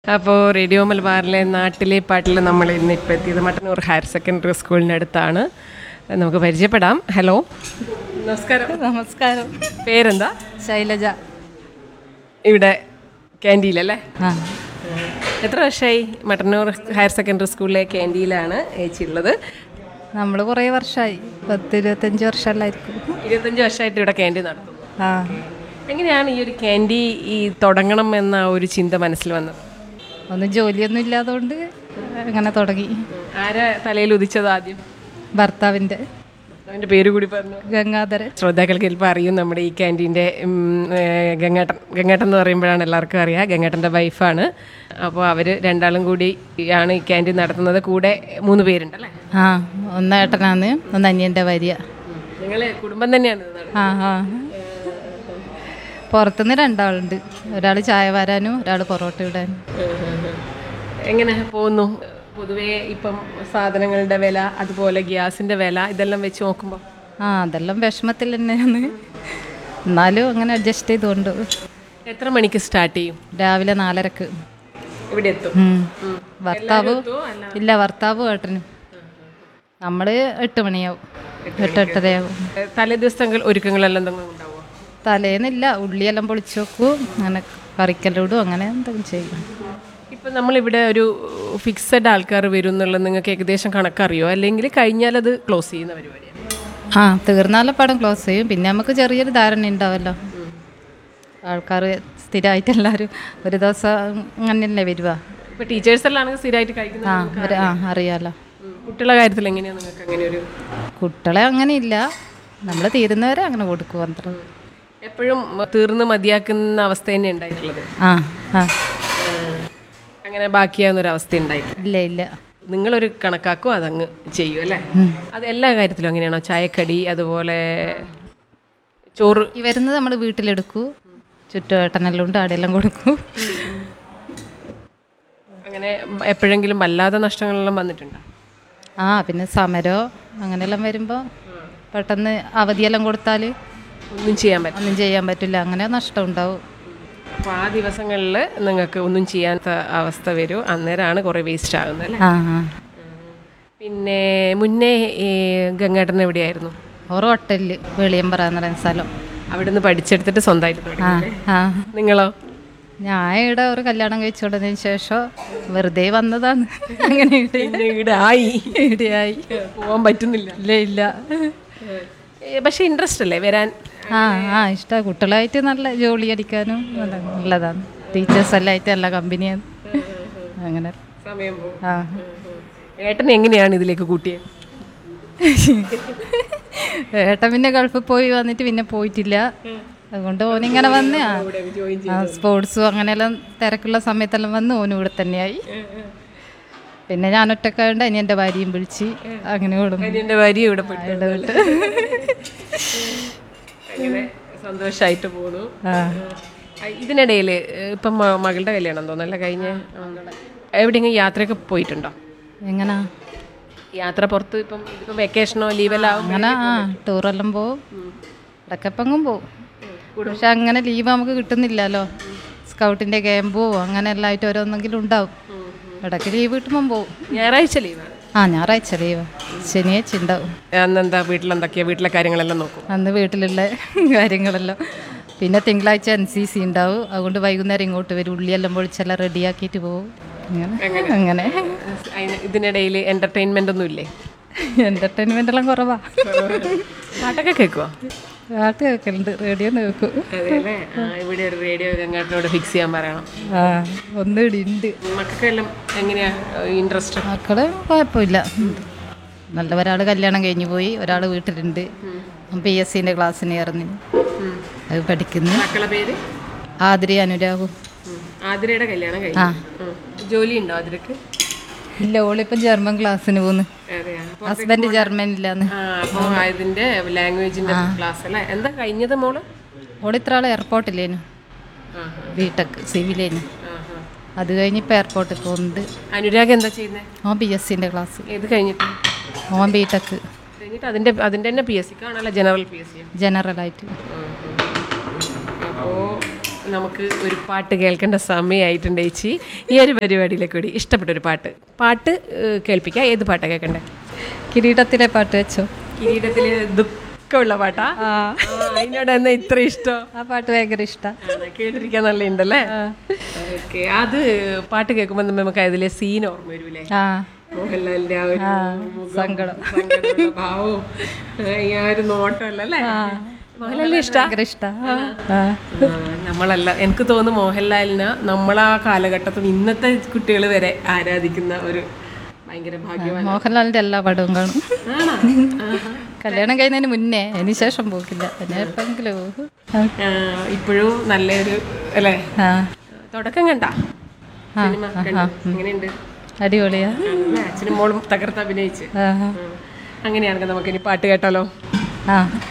അപ്പോൾ റേഡിയോ മലബാറിലെ നാട്ടിലെ പാട്ടിൽ നമ്മൾ ഇന്നിപ്പോൾ എത്തിയത് മട്ടന്നൂർ ഹയർ സെക്കൻഡറി സ്കൂളിനടുത്താണ്. നമുക്ക് പരിചയപ്പെടാം. ഹലോ, നമസ്കാരം. നമസ്കാരം. പേരെന്താ? ശൈലജ. ഇവിടെ ക്യാൻറ്റീനിലല്ലേ? ആ, എത്ര വർഷമായി മട്ടന്നൂർ ഹയർ സെക്കൻഡറി സ്കൂളിലെ ക്യാൻറ്റീനിലാണ് ചേച്ചി ഉള്ളത്? നമ്മൾ കുറേ വർഷമായി, 10-25 വർഷമല്ലായിരിക്കും. 25 വർഷമായിട്ട് ഇവിടെ ക്യാൻറ്റീൻ നടത്തുന്നു. ആ, എങ്ങനെയാണ് ഈ ഒരു ക്യാൻറ്റീൻ തുടങ്ങണം എന്ന ഒരു ചിന്ത മനസ്സിൽ വന്നത്? ഒന്നും ജോലിയൊന്നും ഇല്ലാത്തതുകൊണ്ട് അങ്ങനെ തുടങ്ങി. ആരാ തലയിൽ ഉദിച്ചത് ആദ്യം? ഭർത്താവിൻ്റെ അവൻ്റെ പേര് കൂടി പറഞ്ഞു. ഗംഗാധരൻ. ശ്രോതാക്കൾക്ക് ചിലപ്പോൾ അറിയും, നമ്മുടെ ഈ ക്യാൻറ്റീൻ്റെ ഗംഗേട്ടൻ എന്ന് പറയുമ്പോഴാണ് എല്ലാവർക്കും അറിയാം. ഗംഗേട്ടൻ്റെ വൈഫാണ്. അപ്പോൾ അവർ രണ്ടാളും കൂടി ആണ് ഈ ക്യാൻറ്റീൻ നടത്തുന്നത്. കൂടെ 3 പേരുണ്ടല്ലേ? ആ, ഒന്ന് ഏട്ടനാണ്, ഒന്ന് അനിയൻ്റെ ഭാര്യ. നിങ്ങൾ കുടുംബം തന്നെയാണ് ഇത് നടത്തുന്നത്? ആ, പുറത്തുനിന്ന് 2 ആളുണ്ട്. ഒരാൾ ചായ വരാനും ഒരാൾ പൊറോട്ട ഇടാനും. എങ്ങനെ പോകുന്നു പൊതുവേ ഇപ്പം സാധനങ്ങളുടെ വില, അതുപോലെ ഗ്യാസിൻ്റെ വില, ഇതെല്ലാം വെച്ച് നോക്കുമ്പോൾ? അതെല്ലാം വിഷമത്തിൽ തന്നെയാണ്, എന്നാലും അങ്ങനെ അഡ്ജസ്റ്റ് ചെയ്തുകൊണ്ട്. എത്ര മണിക്ക് സ്റ്റാർട്ട് ചെയ്യും? രാവിലെ 4:30 ഇവിടെ എത്തും. ഭർത്താവ് ഇല്ല, ഭർത്താവ് ഏട്ടനും. നമ്മൾ 8 മണിയാവും, 8-8:30 തലേ ദിവസങ്ങൾ ഒരുക്കങ്ങളെല്ലാം എന്തെങ്കിലും ഉണ്ടാവുമോ? തലേന്നില്ല, ഉള്ളിയെല്ലാം പൊളിച്ചു വെക്കും, അങ്ങനെ കറിക്കല്ലിടും, അങ്ങനെ എന്തെങ്കിലും ചെയ്യും. ഇപ്പം നമ്മളിവിടെ ഒരു ഫിക്സഡ് ആൾക്കാർ വരും എന്നുള്ളത് നിങ്ങൾക്ക് ഏകദേശം കണക്കറിയോ, അല്ലെങ്കിൽ കഴിഞ്ഞാൽ അത് ക്ലോസ് ചെയ്യുന്ന പരിപാടിയാണ്? തീർന്നാലും പടം ക്ലോസ് ചെയ്യും. പിന്നെ നമുക്ക് ചെറിയൊരു ധാരണ ഉണ്ടാവല്ലോ, ആൾക്കാർ സ്ഥിരമായിട്ട് എല്ലാവരും ഒരു ദിവസം അങ്ങനെയല്ലേ വരുക. ഇപ്പോൾ ടീച്ചേഴ്സെല്ലാം ആണെങ്കിൽ സ്ഥിരമായിട്ട് കഴിക്കുന്നത് അറിയാലോ. കുട്ടികളുടെ കാര്യത്തിൽ എങ്ങനെയാണ് നിങ്ങൾക്ക് അങ്ങനെ ഒരു? കുട്ടികളെ അങ്ങനെയില്ല, നമ്മൾ തീരുന്നവരെ അങ്ങനെ കൊടുക്കും അത്ര. എപ്പോഴും തീർന്ന് മതിയാക്കുന്ന അവസ്ഥ തന്നെ ഉണ്ടായിട്ടുള്ളത്? അങ്ങനെ ബാക്കിയാവുന്നൊരവസ്ഥ ഉണ്ടായിട്ടില്ല? ഇല്ല. നിങ്ങളൊരു കണക്കാക്കും, അതങ്ങ് ചെയ്യും അല്ലേ? അത് എല്ലാ കാര്യത്തിലും അങ്ങനെയാണോ? ചായക്കടി, അതുപോലെ ചോറ് ഈ വരുന്നത് നമ്മൾ വീട്ടിലെടുക്കൂ, ചുറ്റുവട്ടനെല്ലാം ഉണ്ട്, ആടെല്ലാം കൊടുക്കും. അങ്ങനെ എപ്പോഴെങ്കിലും വല്ലാതെ നഷ്ടങ്ങളെല്ലാം വന്നിട്ടുണ്ടോ? പിന്നെ സമരോ അങ്ങനെയെല്ലാം വരുമ്പോൾ പെട്ടെന്ന് അവധിയെല്ലാം കൊടുത്താൽ ഒന്നും ചെയ്യാൻ പറ്റില്ല, അങ്ങനെ നഷ്ടം ഉണ്ടാവും. അപ്പോൾ ആ ദിവസങ്ങളിൽ നിങ്ങൾക്ക് ഒന്നും ചെയ്യാത്ത അവസ്ഥ വരും, അന്നേരമാണ് കുറേ വേസ്റ്റ് ആകുന്നത് അല്ലേ? പിന്നെ മുന്നേ ഈ ഗംഗേട്ടൻ എവിടെയായിരുന്നു? ഓരോ ഹോട്ടലിൽ വെളിയമ്പറ എന്ന് പറയുന്ന സ്ഥലം. അവിടെ നിന്ന് പഠിച്ചെടുത്തിട്ട് സ്വന്തമായിട്ട് തുടങ്ങി. നിങ്ങളോ? ഞാൻ ഇവിടെ ഒരു കല്യാണം കഴിച്ചുകൊണ്ടതിന് ശേഷം വെറുതെ വന്നതാണ്. അങ്ങനെ ഇവിടെയായി പോകാൻ പറ്റുന്നില്ല. ഇല്ല. പക്ഷെ ഇൻട്രസ്റ്റ് അല്ലേ വരാൻ? ഇഷ്ടമാണ്. കുട്ടികളായിട്ട് നല്ല ജോലി അടിക്കാനും നല്ലതാണ്. ടീച്ചേഴ്സ് എല്ലാം ആയിട്ട് നല്ല കമ്പനിയാണ്. അങ്ങനെ സമയം പോകും. ഏട്ടൻ എങ്ങനെയാണ് ഇതിലേക്ക് കൂട്ടിയത്? ഏട്ടൻ പിന്നെ ഗൾഫിൽ പോയി വന്നിട്ട് പിന്നെ പോയിട്ടില്ല, അതുകൊണ്ട് ഓനിങ്ങനെ വന്ന് സ്പോർട്സും അങ്ങനെയെല്ലാം തിരക്കുള്ള സമയത്തെല്ലാം വന്ന് ഓനും ഇവിടെ തന്നെയായി. പിന്നെ ഞാൻ ഒറ്റക്കാണ്ട് അനിയൻ്റെ ഭാര്യയും വിളിച്ച് അങ്ങനെ വിടും. അനിയൻ്റെ ഭാര്യ ഇവിടെ വിട്ട് അങ്ങനെ സന്തോഷമായിട്ട് പോകുന്നു. ഇതിനിടയിൽ ഇപ്പം മകളുടെ കല്യാണം തോന്നല്ല കഴിഞ്ഞ, എവിടെയെങ്കിലും യാത്രയൊക്കെ പോയിട്ടുണ്ടോ? എങ്ങനാ യാത്ര പുറത്ത്? ഇപ്പം വെക്കേഷനോ ലീവെല്ലാം അങ്ങനെ ടൂറെല്ലാം പോവും, ഇടയ്ക്കെപ്പെങ്ങും പോവും. പക്ഷെ അങ്ങനെ ലീവ് നമുക്ക് കിട്ടുന്നില്ലല്ലോ, സ്കൗട്ടിൻ്റെ ക്യാമ്പോ അങ്ങനെ എല്ലാം ആയിട്ട് ഓരോന്നെങ്കിലും ഉണ്ടാവും. ഇടയ്ക്ക് ലീവ് കിട്ടുമ്പം പോവും. ഞായറാഴ്ച ലീവാണ്? ഞായറാഴ്ച ലീവ്, ശനിയാഴ്ച ഉണ്ടാവും. അന്നെന്താ വീട്ടിലെന്തൊക്കെയാണ്? വീട്ടിലെ കാര്യങ്ങളെല്ലാം നോക്കും? അന്ന് വീട്ടിലുള്ള കാര്യങ്ങളെല്ലാം. പിന്നെ തിങ്കളാഴ്ച NCC ഉണ്ടാവും, അതുകൊണ്ട് വൈകുന്നേരം ഇങ്ങോട്ട് വരും, ഉള്ളിയെല്ലാം പൊളിച്ചെല്ലാം റെഡിയാക്കിയിട്ട് പോവും. അങ്ങനെ. ഇതിനിടയിൽ എൻ്റർടൈൻമെൻ്റ് ഒന്നും ഇല്ലേ? എൻ്റർടൈൻമെൻ്റ് എല്ലാം കുറവാ. പാട്ടൊക്കെ കേൾക്കുമോ? പാട്ട് കേൾക്കലുണ്ട്, റേഡിയോ കേൾക്കും. അതെയല്ലേ? ഇവിടെ ഒരു റേഡിയോ ഗംഗേട്ടനോട് ഫിക്സ് ചെയ്യാൻ പറയണം. ഒന്നിവിടെ ഉണ്ട്. മക്കൾക്കെല്ലാം എങ്ങനെയാ ഇൻട്രസ്റ്റ്? മക്കള് കുഴപ്പമില്ല, നല്ല. ഒരാൾ കല്യാണം കഴിഞ്ഞു പോയി, ഒരാൾ വീട്ടിലുണ്ട്. PSCൻ്റെ ക്ലാസ്സിന് ഇറങ്ങി അത് പഠിക്കുന്നു. മക്കളെ പേര്? ആതിര, അനുരാഗു. ആതിരയുടെ കല്യാണം കഴിഞ്ഞു. ജോലി ഉണ്ടോ ആതിരക്ക്? ഇല്ല, ഓളിപ്പം ജർമ്മൻ ക്ലാസ്സിന് പോകുന്നു. ഹസ്ബൻഡ് ജർമ്മനിലാന്ന്. അപ്പോൾ ഇതിൻ്റെ ലാംഗ്വേജിൻ്റെ ക്ലാസ് അല്ലേ? എന്താ കഴിഞ്ഞത് മോള്? ഓളിത്ര ആൾ എയർപോർട്ടില്ലേനു, ബിടെക് സിവിലേനു. അത് കഴിഞ്ഞ് ഇപ്പോൾ എയർപോർട്ടിൽ പോകുന്നുണ്ട്. അനുരാഗ് എന്താ ചെയ്യുന്നത്? ഓൻ PSCൻ്റെ ക്ലാസ്. ഏത് കഴിഞ്ഞിട്ട്? ഓൻ ബിടെക് കഴിഞ്ഞിട്ട് അതിൻ്റെ തന്നെ PSC കാണാനല്ല, ജനറൽ PSC? ജനറലായിട്ട്. അപ്പോൾ നമുക്ക് ഒരു പാട്ട് കേൾക്കേണ്ട സമയമായിട്ടുണ്ട് ചേച്ചി. ഈ ഒരു പരിപാടിയിലേക്ക് കൂടി ഇഷ്ടപ്പെട്ടൊരു പാട്ട് കേൾപ്പിക്കാം. ഏത് പാട്ടാണ് കേൾക്കണ്ടേ? കിരീടത്തിലെ പാട്ട് വെച്ചോ. കിരീടത്തിൽ ദുഃഖമുള്ള പാട്ടാ? അതിനോട് എന്നാ ഇത്ര ഇഷ്ടം? ആ പാട്ട് ഭയങ്കര ഇഷ്ടമാണ്, കേട്ടിരിക്കാൻ നല്ല ഉണ്ടല്ലേ? ഓക്കെ. അത് പാട്ട് കേൾക്കുമ്പോൾ നമുക്ക് അതിലെ സീൻ ഓർമ്മ വരൂലേ? മോഹൻലാലിന്റെ ആ ഒരു സങ്കടം, ഭാവവും ആ ഒരു നോട്ടമല്ലേ? മോഹൻലാലിനെ നമ്മളല്ല, എനിക്ക് തോന്നുന്നു മോഹൻലാലിനെ നമ്മളാ കാലഘട്ടത്തിൽ ഇന്നത്തെ കുട്ടികൾ വരെ ആരാധിക്കുന്ന ഒരു ഭയങ്കര ഭാഗ്യവാൻ. മോഹൻലാലിന്റെ എല്ലാ പടവും കാണും. കല്യാണം കഴിയുന്നതിന് മുന്നേ, അതിന് ശേഷം പോക്കില്ല. പിന്നെ എപ്പോഴെങ്കിലും പോകും. ഇപ്പോഴും നല്ലൊരു അല്ലേ തുടക്കം കണ്ട സിനിമ എങ്ങനെയുണ്ട്? അടിപൊളിയാ. അച്ഛനും മോളും തകർത്ത് അഭിനയിച്ച്. അങ്ങനെയാണെങ്കിൽ നമുക്കിനി പാട്ട് കേട്ടാലോ?